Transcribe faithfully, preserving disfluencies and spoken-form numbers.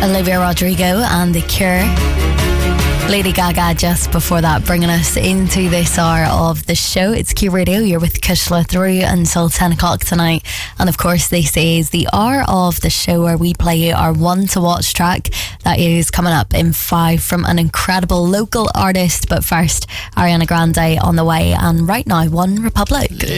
Olivia Rodrigo and The Cure. Lady Gaga just before that, bringing us into this hour of the show. It's Q Radio. You're with Kushla through until ten o'clock tonight. And of course, this is the hour of the show where we play our one to watch track. That is coming up in five from an incredible local artist. But first, Ariana Grande on the way. And right now, One Republic.